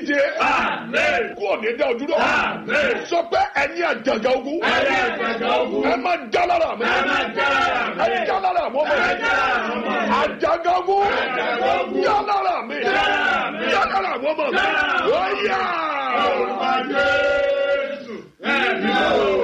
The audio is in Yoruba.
dìde. Kú òní dá o dúró. Sọ pé ẹ̀yin àjàgà ogun. Ẹ máa já lára mi. Ẹ já lára mi ọmọ mi. Àjàgà ogun. Já lára mi. Já lára mi ọmọ mi. Ó yá.